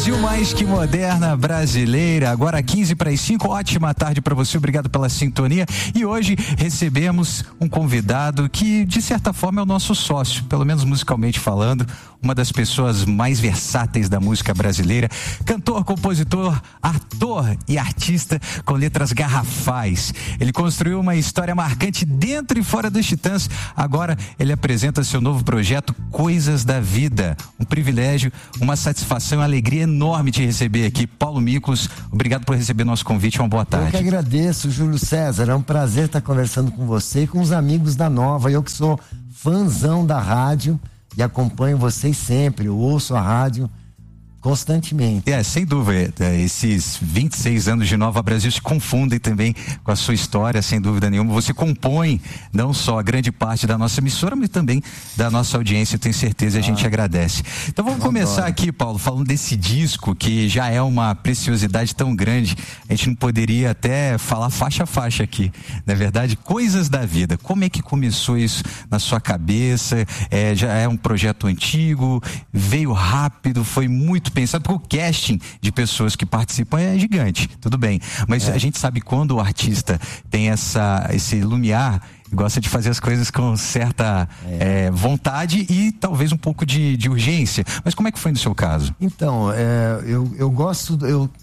Brasil mais que moderna brasileira, agora 15:05, ótima tarde para você, obrigado pela sintonia. E hoje recebemos um convidado que de certa forma é o nosso sócio, pelo menos musicalmente falando, uma das pessoas mais versáteis da música brasileira, cantor, compositor, ator e artista com letras garrafais. Ele construiu uma história marcante dentro e fora dos Titãs. Agora ele apresenta seu novo projeto Coisas da Vida. Um privilégio, uma satisfação, uma alegria enorme te receber aqui. Paulo Miklos, obrigado por receber nosso convite, uma boa tarde. Eu que agradeço, Júlio César, é um prazer estar conversando com você e com os amigos da Nova. Eu que sou fãzão da rádio e acompanho vocês sempre, eu ouço a rádio constantemente. Sem dúvida, esses 26 anos de Nova Brasil se confundem também com a sua história, sem dúvida nenhuma. Você compõe não só a grande parte da nossa emissora, mas também da nossa audiência, eu tenho certeza, e a gente agradece. Então vamos começar aqui, Paulo, falando desse disco que já é uma preciosidade tão grande, a gente não poderia até falar faixa a faixa aqui, não é verdade? Coisas da Vida, como é que começou isso na sua cabeça? Já é um projeto antigo, veio rápido, foi muito pensado, porque o casting de pessoas que participam é gigante, tudo bem, mas a gente sabe quando o artista tem esse lumiar, gosta de fazer as coisas com certa vontade e talvez um pouco de urgência, mas como é que foi no seu caso? Então, eu gosto,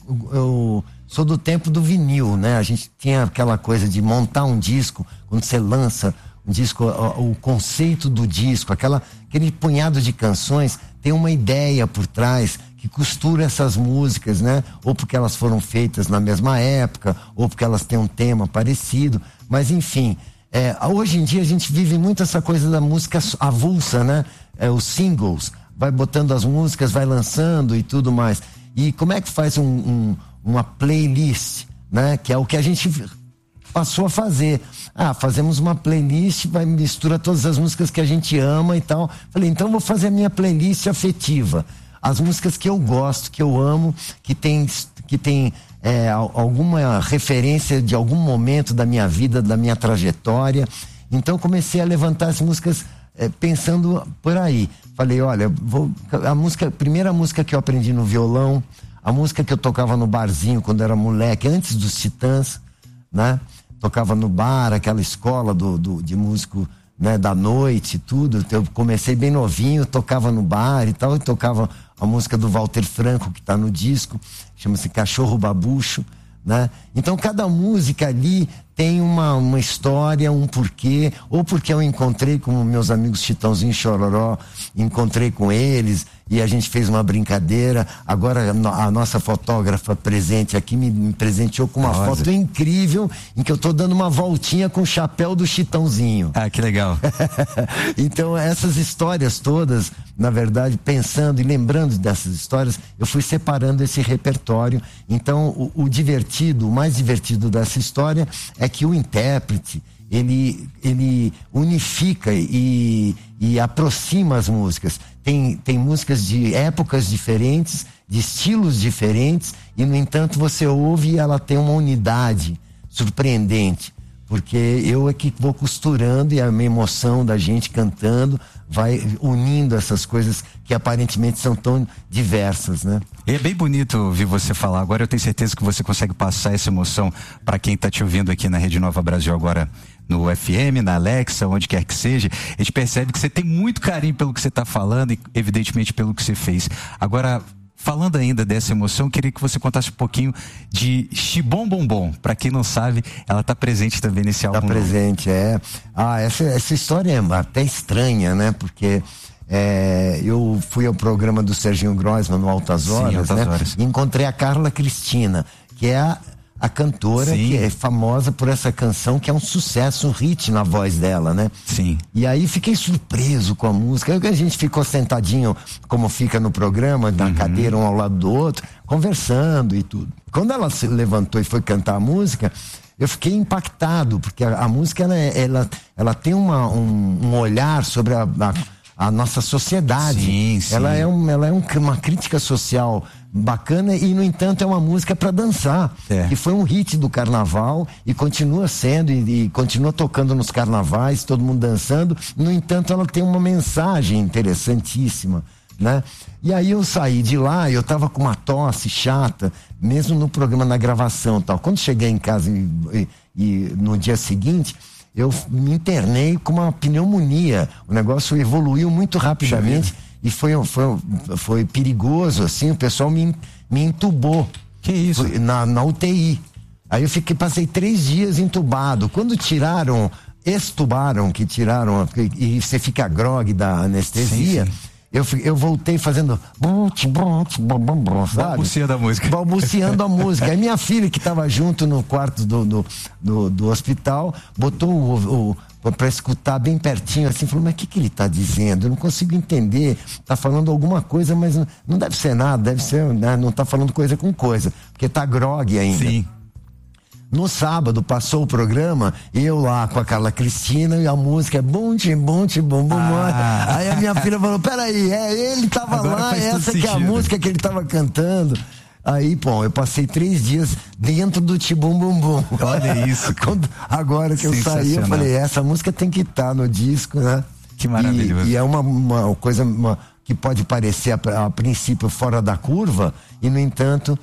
eu sou do tempo do vinil, né? A gente tinha aquela coisa de montar um disco, quando você lança um disco, o conceito do disco, aquele punhado de canções, tem uma ideia por trás que costura essas músicas, né? Ou porque elas foram feitas na mesma época, ou porque elas têm um tema parecido, mas enfim, hoje em dia a gente vive muito essa coisa da música avulsa, né? Os singles, vai botando as músicas, vai lançando e tudo mais. E como é que faz uma playlist, né? Que é o que a gente passou a fazer. Fazemos uma playlist, mistura todas as músicas que a gente ama e tal. Falei, então vou fazer a minha playlist afetiva. As músicas que eu gosto, que eu amo, que tem alguma referência de algum momento da minha vida, da minha trajetória. Então comecei a levantar as músicas pensando por aí. Falei, olha, a primeira música que eu aprendi no violão, a música que eu tocava no barzinho quando era moleque, antes dos Titãs, né? Tocava no bar, aquela escola de músico, né, da noite e tudo. Eu comecei bem novinho, tocava no bar e tal, e tocava a música do Walter Franco, que está no disco, chama-se Cachorro Babucho, né? Então cada música ali tem uma história, um porquê, ou porque eu encontrei com meus amigos Chitãozinho e Chororó, encontrei com eles e a gente fez uma brincadeira. Agora a nossa fotógrafa presente aqui me presenteou com uma foto incrível em que eu tô dando uma voltinha com o chapéu do Chitãozinho. Que legal. Então essas histórias todas, na verdade, pensando e lembrando dessas histórias, eu fui separando esse repertório. Então o mais divertido dessa história é que o intérprete ele unifica e aproxima as músicas. Tem músicas de épocas diferentes, de estilos diferentes, e no entanto você ouve e ela tem uma unidade surpreendente, porque eu é que vou costurando e a minha emoção da gente cantando vai unindo essas coisas que aparentemente são tão diversas, né? É bem bonito ouvir você falar. Agora eu tenho certeza que você consegue passar essa emoção para quem está te ouvindo aqui na Rede Nova Brasil agora, no FM, na Alexa, onde quer que seja. A gente percebe que você tem muito carinho pelo que você está falando e evidentemente pelo que você fez. Agora, falando ainda dessa emoção, queria que você contasse um pouquinho de Xibom Bombom. Para quem não sabe, ela está presente também nesse álbum. Está presente, essa história é até estranha, né? Porque eu fui ao programa do Serginho Groisman no Altas Horas, Sim, Altas Horas. E encontrei a Carla Cristina, que é a cantora, Sim, que é famosa por essa canção, que é um sucesso, um hit na voz dela, né? Sim. E aí fiquei surpreso com a música. A gente ficou sentadinho, como fica no programa, na cadeira, um ao lado do outro, conversando e tudo. Quando ela se levantou e foi cantar a música, eu fiquei impactado, porque a música ela tem um olhar sobre a nossa sociedade. Sim, sim. Ela é uma crítica social bacana e, no entanto, é uma música para dançar. Que foi um hit do carnaval e continua sendo e continua tocando nos carnavais, todo mundo dançando. No entanto, ela tem uma mensagem interessantíssima, né? E aí eu saí de lá, eu tava com uma tosse chata, mesmo no programa, na gravação e tal. Quando cheguei em casa e no dia seguinte, eu me internei com uma pneumonia. O negócio evoluiu muito rapidamente e foi perigoso, assim, o pessoal me entubou. Que isso? Na UTI. Aí eu passei 3 dias entubado. Quando extubaram, e você fica grogue da anestesia, sim. Eu voltei fazendo sabe? Balbuciando a música. Balbuciando a música. Aí minha filha, que estava junto no quarto do hospital, botou para escutar bem pertinho, assim, falou, mas o que ele está dizendo? Eu não consigo entender. Está falando alguma coisa, mas não deve ser nada, deve ser, né? Não está falando coisa com coisa, porque está grogue ainda. Sim. No sábado passou o programa, eu lá com a Carla Cristina e a música é bom. Aí a minha filha falou, peraí, ele tava agora lá, essa que é a música que ele tava cantando. Aí, bom, eu passei 3 dias dentro do Tibum Bum Bum. Olha isso. Agora que eu saí, eu falei, essa música tem que estar no disco, né? Que maravilhoso. E é uma coisa que pode parecer a princípio fora da curva, e no entanto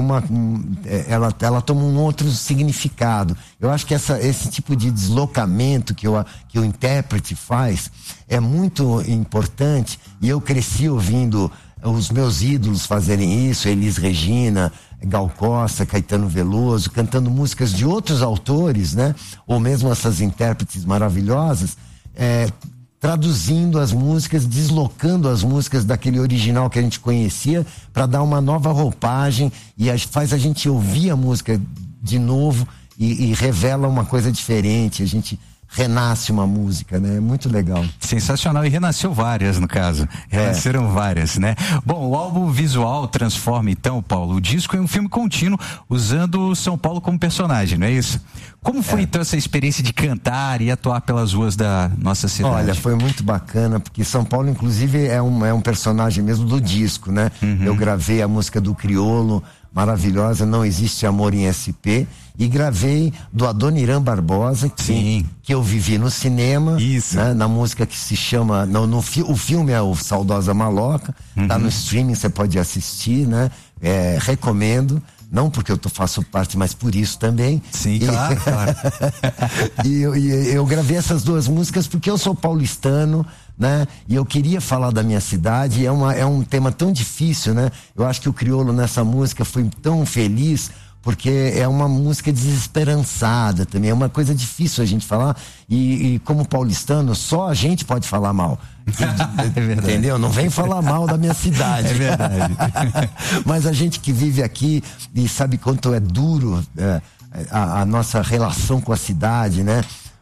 ela toma um outro significado. Eu acho que esse tipo de deslocamento que o intérprete faz é muito importante, e eu cresci ouvindo os meus ídolos fazerem isso, Elis Regina, Gal Costa, Caetano Veloso, cantando músicas de outros autores, né? Ou mesmo essas intérpretes maravilhosas, traduzindo as músicas, deslocando as músicas daquele original que a gente conhecia para dar uma nova roupagem, e faz a gente ouvir a música de novo e revela uma coisa diferente, a gente renasce uma música, né? É muito legal. Sensacional, e renasceu várias, no caso. Renasceram várias, né? Bom, o álbum visual transforma, então, Paulo, o disco em um filme contínuo, usando São Paulo como personagem, não é isso? Como foi, então, essa experiência de cantar e atuar pelas ruas da nossa cidade? Olha, foi muito bacana, porque São Paulo, inclusive, é um personagem mesmo do disco, né? Uhum. Eu gravei a música do Criolo, maravilhosa, Não Existe Amor em SP, e gravei do Adoniran Barbosa, que eu vivi no cinema, né, na música que se chama, o filme é o Saudosa Maloca, tá no streaming, você pode assistir, né? Recomendo, não porque eu faço parte, mas por isso também. Sim, claro. E eu gravei essas 2 músicas porque eu sou paulistano, né? E eu queria falar da minha cidade, é um tema tão difícil, né? Eu acho que o Criolo nessa música foi tão feliz, porque é uma música desesperançada também, é uma coisa difícil a gente falar, e como paulistano, só a gente pode falar mal. Entendeu? Não vem falar mal da minha cidade. É verdade. Mas a gente que vive aqui e sabe quanto é duro a nossa relação com a cidade, né?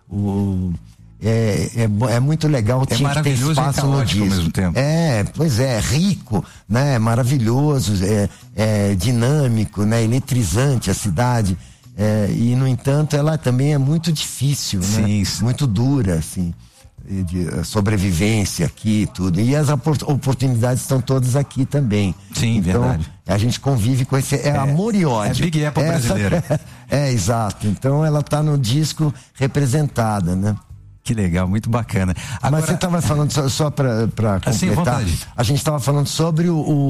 É muito legal, tinha que ter espaço no disco. Ao mesmo tempo. Pois é rico, né? Maravilhoso, dinâmico, né? Eletrizante a cidade, e no entanto ela também é muito difícil, né? Muito dura, assim, de sobrevivência aqui e tudo, e as oportunidades estão todas aqui também. Sim, então, verdade. A gente convive com esse amor e ódio. É Big Apple brasileira. Exato, então ela tá no disco representada, né? Que legal, muito bacana. Agora, mas você estava falando, só para completar, a gente estava falando sobre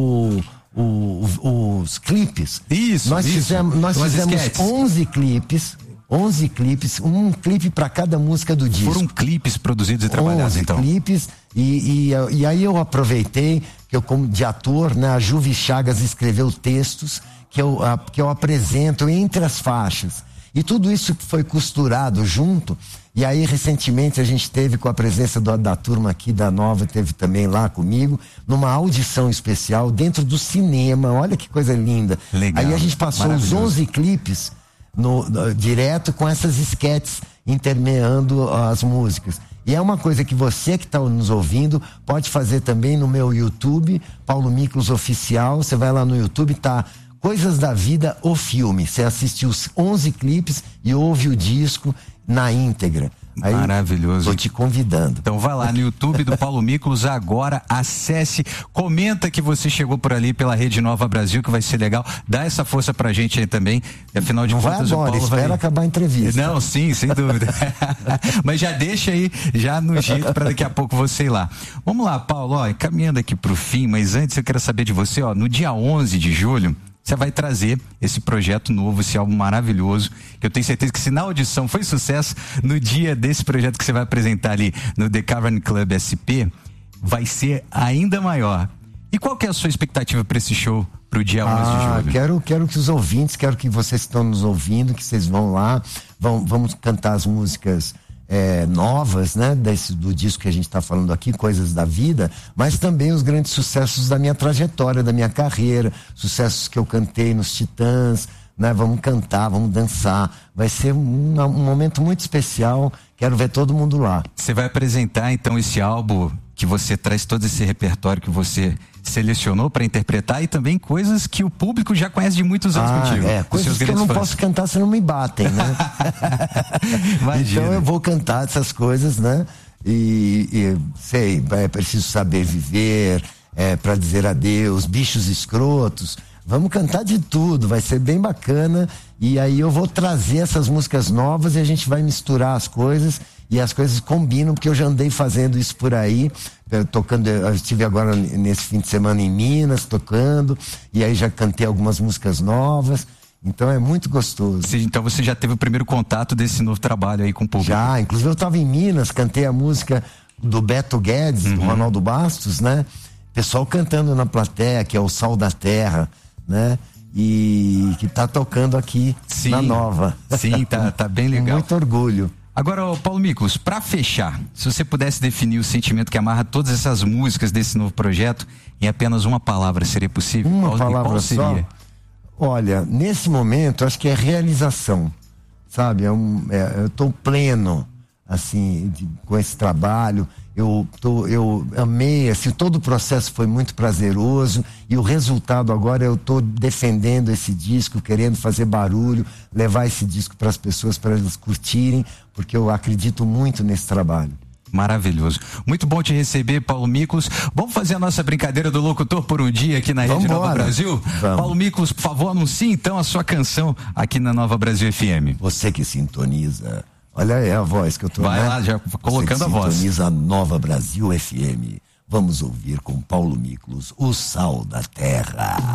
os clipes. Isso, nós fizemos 11 clipes, um clipe para cada música do disco. Foram clipes produzidos e trabalhados, então. Clipes, e aí eu aproveitei que eu, como de ator, né, a Juvi Chagas escreveu textos que eu apresento entre as faixas. E tudo isso foi costurado junto. E aí, recentemente, a gente teve com a presença da turma aqui da Nova, teve também lá comigo, numa audição especial dentro do cinema. Olha que coisa linda. Legal. Aí a gente passou os 11 clipes direto com essas esquetes intermeando as músicas. E é uma coisa que você que está nos ouvindo pode fazer também no meu YouTube, Paulo Miklos Oficial. Você vai lá no YouTube, tá Coisas da Vida, o filme. Você assiste os 11 clipes e ouve o disco na íntegra. Aí, maravilhoso. Estou te convidando. Então vai lá no YouTube do Paulo Miklos agora, acesse, comenta que você chegou por ali pela Rede Nova Brasil, que vai ser legal. Dá essa força pra gente aí também. Afinal de contas, o Paulo espera acabar a entrevista. Não, sim, sem dúvida. Mas já deixa aí, já no jeito para daqui a pouco você ir lá. Vamos lá, Paulo, ó, caminhando aqui pro fim, mas antes eu quero saber de você, ó, no dia 11 de julho, você vai trazer esse projeto novo, esse álbum maravilhoso, que eu tenho certeza que se na audição foi sucesso, no dia desse projeto que você vai apresentar ali no The Cavern Club SP, vai ser ainda maior. E qual que é a sua expectativa para esse show pro dia 11 de julho? Quero que os ouvintes, quero que vocês que estão nos ouvindo, que vocês vão lá, vamos cantar as músicas novas, né, do disco que a gente está falando aqui, Coisas da Vida, mas também os grandes sucessos da minha trajetória, da minha carreira, sucessos que eu cantei nos Titãs, né, vamos cantar, vamos dançar, vai ser um momento muito especial, quero ver todo mundo lá. Você vai apresentar então esse álbum que você traz todo esse repertório que você selecionou para interpretar e também coisas que o público já conhece de muitos anos contigo. Coisas que eu não posso cantar se não me batem, né? Então eu vou cantar essas coisas, né? E sei, é preciso saber viver, para dizer adeus, bichos escrotos. Vamos cantar de tudo, vai ser bem bacana. E aí eu vou trazer essas músicas novas e a gente vai misturar as coisas. E as coisas combinam, porque eu já andei fazendo isso por aí, tocando, eu estive agora nesse fim de semana em Minas, tocando, e aí já cantei algumas músicas novas, então é muito gostoso. Então você já teve o primeiro contato desse novo trabalho aí com o público? Já, inclusive eu estava em Minas, cantei a música do Beto Guedes, do Ronaldo Bastos, né? Pessoal cantando na plateia, que é o Sal da Terra, né? E que tá tocando aqui na Nova. Sim, tá bem legal. Com muito orgulho. Agora, Paulo Miklos, para fechar, se você pudesse definir o sentimento que amarra todas essas músicas desse novo projeto em apenas uma palavra, seria possível? Uma palavra qual seria? Só? Olha, nesse momento, acho que é realização, sabe? Eu estou pleno, assim, com esse trabalho. Eu amei, assim, todo o processo foi muito prazeroso e o resultado agora eu estou defendendo esse disco, querendo fazer barulho, levar esse disco para as pessoas, para elas curtirem, porque eu acredito muito nesse trabalho. Maravilhoso. Muito bom te receber, Paulo Miklos. Vamos fazer a nossa brincadeira do locutor por um dia aqui na Rede Nova Brasil? Vamos. Paulo Miklos, por favor, anuncie então a sua canção aqui na Nova Brasil FM. Você que sintoniza... Olha aí a voz que eu tô, Vai lá, já colocando a voz. Sintoniza a Nova Brasil FM. Vamos ouvir com Paulo Miklos, O Sal da Terra.